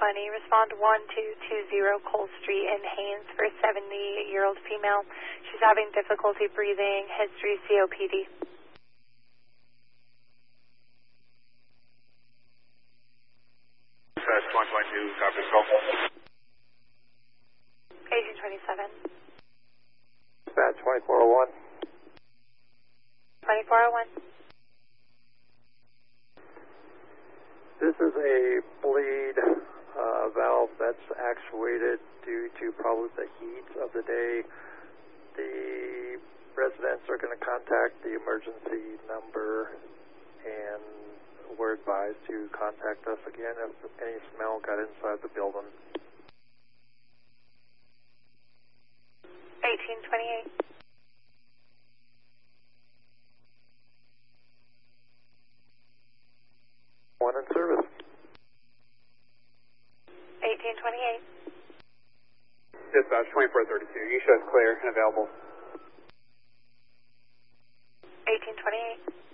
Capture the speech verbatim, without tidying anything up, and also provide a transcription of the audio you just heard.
twenty. Respond one two two zero Cole Street in Haines for a seventy-year-old female. She's having difficulty breathing. History C O P D. Dispatch one twenty-two, copy call. eighteen twenty-seven. Dispatch twenty-four oh one. twenty-four oh one. This is a bleed uh, valve that's actuated due to probably the heat of the day. The residents are going to contact the emergency number, and we're advised to contact us again if any smell got inside the building. eighteen twenty-eight. One in service. eighteen twenty-eight. Dispatch twenty-four thirty-two, you show us clear and available. eighteen twenty-eight.